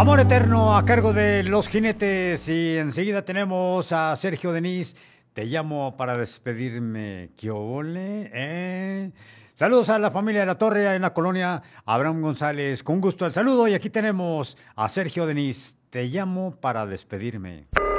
Amor Eterno a cargo de Los Jinetes y enseguida tenemos a Sergio Denis. Te llamo para despedirme. ¿Qué ole? Saludos a la familia de la Torre en la colonia Abraham González. Con gusto el saludo y aquí tenemos a Sergio Denis. Te llamo para despedirme.